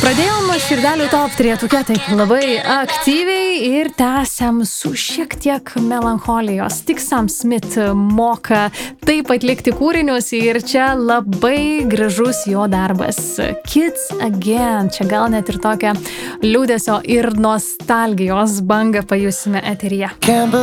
Pradėjom širdelių top trejetuke taip labai aktyviai ir tęsiam su šiek tiek melancholijos. Tik Sam Smith moka taip atlikti kūrinius ir čia labai gražus jo darbas. Kids Again. Čia gal net ir tokią liūdesio ir nostalgijos bangą pajusime eteryje.